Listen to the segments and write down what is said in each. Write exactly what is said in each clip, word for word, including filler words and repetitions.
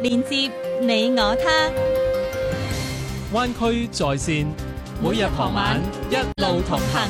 連接你我他。 灣區在線，每日傍晚一路同行，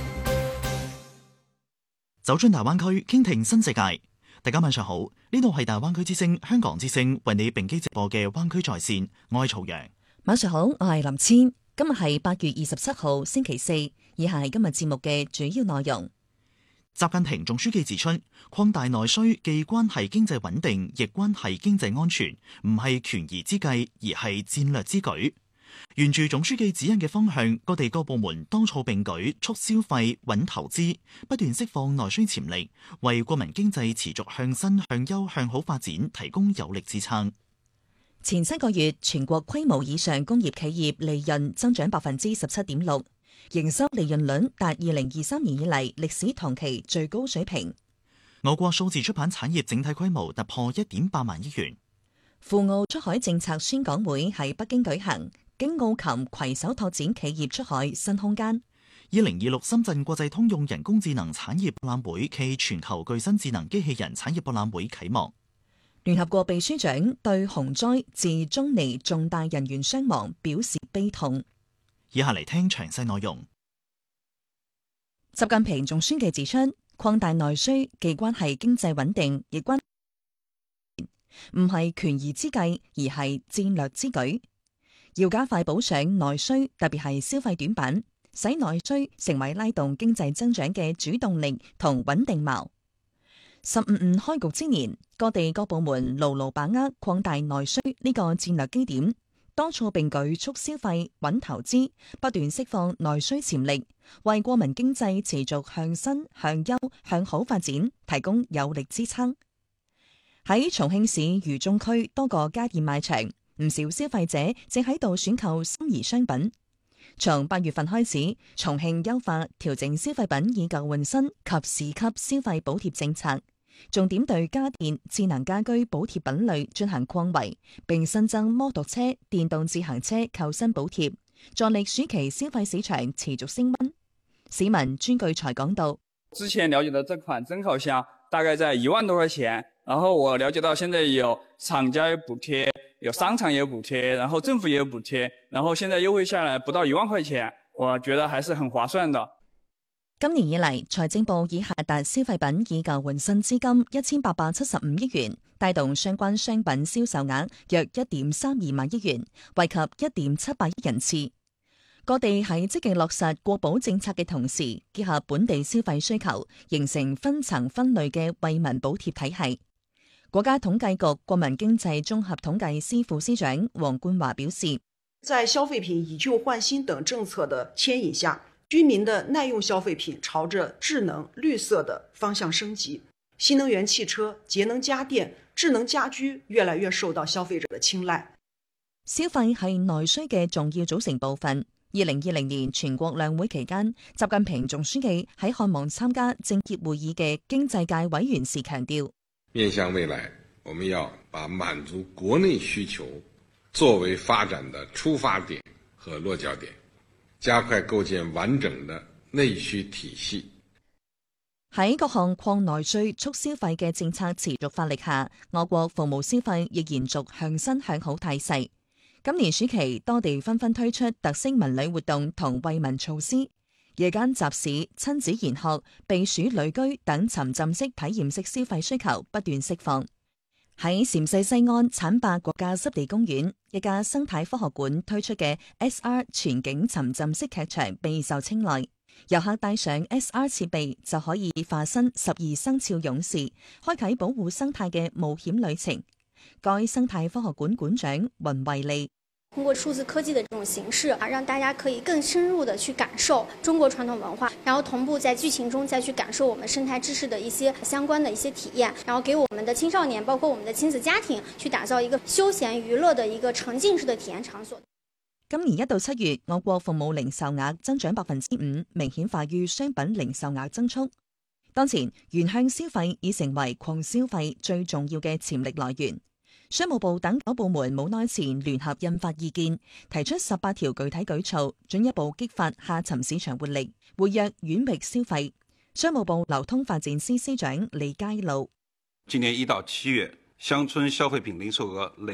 走進大灣區，傾聽新世界。大家晚上好，呢度係大灣區之聲香港之聲為你並機直播嘅灣區在線，我係曹陽。 晚上好，我係林千。今日係八月二十七號星期四，以下係今日節目嘅主要內容。 習近平總書記指出，擴大內需既關係經濟穩定，亦關係經濟安全，唔係權宜之計，而係戰略之舉。沿住總書記指引嘅方向，各地各部門多措並舉，促消費、穩投資，不斷釋放內需潛力，為國民經濟持續向新、向優、向好發展提供有力支撐。 前七個月，全國規模以上工業企業利潤增長百分之十七點六，營收利潤率達二零二三年以嚟歷史同期最高水平。 我國數字出版產業整體規模突破一點八萬億元。 赴澳出海政策宣講會喺北京舉行。京澳琴攜手拓展企業出海新空間。 二零二六深圳國際通用人工智能產業博覽會暨全球具身智能機器人產業博覽會啟幕。 聯合國秘書長對洪災致中尼重大人員傷亡表示悲痛。 以下嚟聽詳細內容。 習近平總書記指出，擴大內需既關係經濟穩定，亦關唔係權宜之計，而係戰略之舉。要加快補上內需，特別係消費短板，使內需成為拉動經濟增長嘅主動力同穩定錨。十五五開局之年，各地各部門牢牢把握擴大內需呢個戰略基點，多措並舉促消費、穩投資，不斷釋放內需潛力，為國民經濟持續向新、向優、向好發展提供有力支撐。喺重慶市渝中區多個家電賣場，唔少消費者正喺度選購心儀商品。從八月份開始，重慶優化調整消費品以舊換新及市級消費補貼政策，重點對家電、智能家居補貼品類進行擴圍，並新增摩托車、電動自行車扣薪補貼，助力暑期消費市場持續升溫。市民專據才講到， 之前了解的這款蒸烤箱大概在一萬多塊錢，然後我了解到現在有廠家有補貼，有商場也有補貼，然後政府也有補貼，然後現在優惠下來不到一萬塊錢，我覺得還是很划算的。 今年以嚟，財政部已下達消費品以舊換新資金一千八百七十五億元，帶動相關商品銷售額約一點三二萬億元，惠及一點七八億人次。各地喺積極落實國保政策嘅同時，結合本地消費需求，形成分層分類嘅惠民補貼體系。國家統計局國民經濟綜合統計司副司長黃冠華表示， 在消費品以舊換新等政策的牽引下，居民的耐用消費品朝着智能、綠色的方向升級，新能源汽車、節能家電、智能家居越來越受到消費者的青睞。 消費係內需嘅重要組成部分。二零二零年全國兩會期間，習近平總書記喺看望參加政協會議嘅經濟界委員時強調， 面向未來，我們要把滿足國內需求作為發展的出發點和落腳點，加快構建完整的內需體系。 喺各項擴內需促消費嘅政策持續發力下，我國服務消費亦延續向新向好態勢。今年暑期，多地紛紛推出特色文旅活動同惠民措施，夜間集市、親子研學、避暑旅居等沉浸式體驗式消費需求不斷釋放。喺陝西西安浐灞國家濕地公園，一家生態科學館推出嘅 S R 全景沉浸式劇場備受青睞，遊客帶上 S R 設備就可以化身十二生肖勇士，開啟保護生態嘅冒險旅程。該生態科學館館長雲慧利， 通過數字科技的這種形式啊，讓大家可以更深入的去感受中國傳統文化，然後同步在劇情中再去感受我們生態知識的一些相關的一些體驗，然後給我們的青少年，包括我們的親子家庭，去打造一個休閒娛樂的一個沉浸式的體驗場所。 今年一到七月，我國服務零售額增長百分之五，明顯快於商品零售額增速。當前，原向消費已成為擴消費最重要嘅潛力來源。商務部等九部門冇耐前聯合印發意見，提出十八條具體舉措，進一步激發下沉市場活力，活躍遠域消費。商務部流通發展司司長李佳璐： 今年一到七月，鄉村消費品零售額累